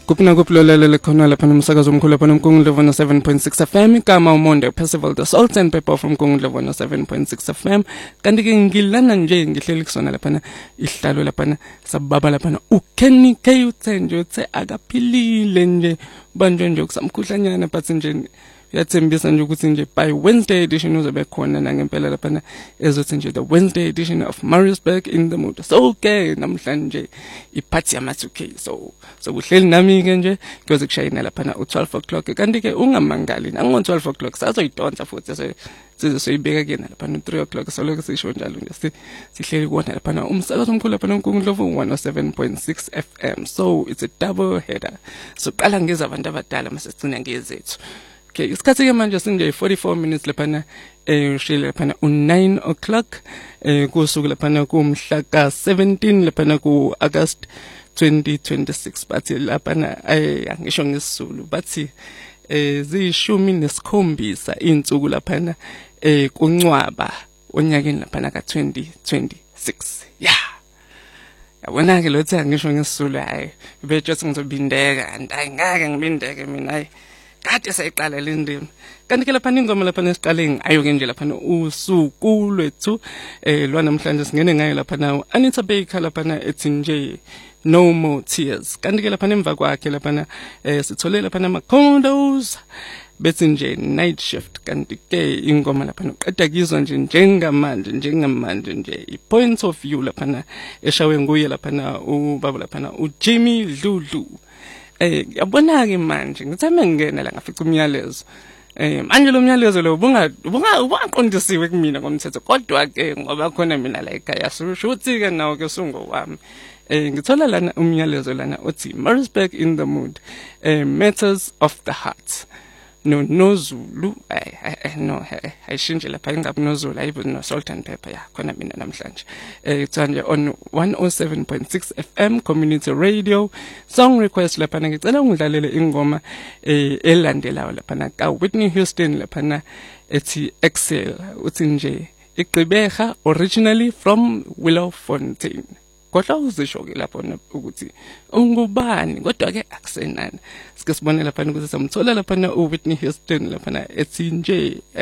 Kupina kuplolela khona lapha nomsakazo omkhulu lapha nomkungundlovu 7.6 FM kama umonde Percival the Salt and Pepper from Mkungundlovu 7.6 FM kanti ke ngilana nje ngihleli kusona lapha ihlalo lapha sababa lapha uKenny K uthenje uthe akaphilile nje banjwe nje kusamkhuhlanyana but nje yathembisa nje ukuthi nje by Wednesday edition uzobe khona nangempela lapha ezothi nje the Wednesday edition of Mariusburg in the mood. So okay namhlanje iphathi yama2K so kuhleli nami ke nje kuyoze kushayina lapha u12 o'clock kanti ke ungamangali nango12 o'clock sazoyidonsa futhi sizoyibeka kena lapha no3 o'clock so lokho sisho njalo nje sihleli kuona lapha umsakazo omkhulu lapha noMkungundlovu 107.6 FM. So it's a double header. So qala ngeza abantu abadala masesicina ngezethu. Okay, isikhathi ke manje sinje 44 minutes lapha ushile lapha u9 o'clock kusuku lapha kumhla ka17 lapha ku August 2026 but lapha angisho ngesizulu bathi ziyishumi nesikhombisa insuku lapha kuncwaba onyakeni lapha ka2026 yabona ke lothi angisho ngesizulu hayi bejothi ngizobindeka and ngake ngibindeke mina hayi kade sayiqala le ndima kanti ke lapha ingoma lapha nesiqaleni ayo ke nje lapha usuku lwethu lwanamhlanje singene ngayo lapha nawo Anita Baker lapha ethi nje no more tears kanti ke lapha emva kwakhe lapha sithole lapha amacondos bethi nje night shift kanti ke ingoma lapha uqeda kizwa nje njengamanje nje i-point of view lapha eshawe nguye lapha ubaba lapha uJimmy Dludlu. Yabona ke manje ngitheme ngena la ngafica umyalezo manje lo myalezo lo ubungaqondisiwe kumina ngomthetho kodwa ke ngoba khona mina la ekhaya shuthi ke nawo ke sungo wami ngithola lana umyalezo lana uthi Mariusburg in the mood matters of the heart no Zulu no ayishintshe lapha ingabe no Zulu ayibe no Salt and Pepper khona mina namhlanje ithanje on 107.6 FM community radio song request lapha ngicela ungidlalele ingoma elandelayo lapha ka Whitney Houston lapha ethi Excel uthi nje igqibeha originally from Willowfontein kodwa uzisho ke lapho ukuthi ungubani kodwa ke akusenani sike sibone lapha ukuthi samthola lapha uWhitney Houston lapha ethi nje